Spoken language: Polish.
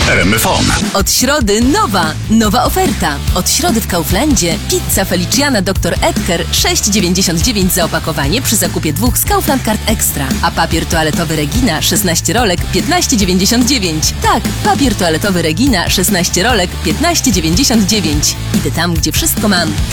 RMFFM. Od środy nowa oferta. Od środy w Kauflandzie pizza Feliciana Dr. Edgar 6,99 za opakowanie przy zakupie 2 z Kaufland Card Extra. A papier toaletowy Regina 16 rolek 15,99. Tak, papier toaletowy Regina 16 rolek 15,99. Idę tam, gdzie wszystko mam.